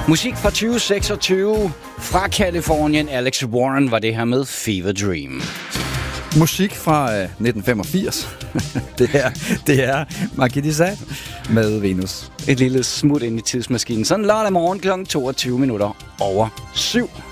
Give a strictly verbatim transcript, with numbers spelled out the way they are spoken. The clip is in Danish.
Musik fra tyve seksogtyve fra Californien. Alex Warren var det her med Fever Dream. Musik fra øh, nitten femogfirs. det er, det er Marquis de Sade med Venus. Et lille smut ind i tidsmaskinen. Sådan lørdag morgen klokken toogtyve minutter over syv.